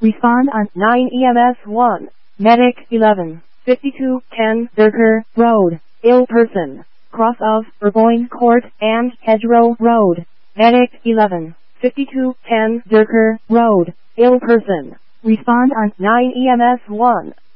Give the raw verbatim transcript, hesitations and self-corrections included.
Respond on nine E M S one. Medic eleven. fifty-two ten Durker Road. Ill person. Cross of Burgoyne Court and Hedgerow Road. Medic eleven. fifty-two ten Durker Road. Ill person. Respond on nine E M S one.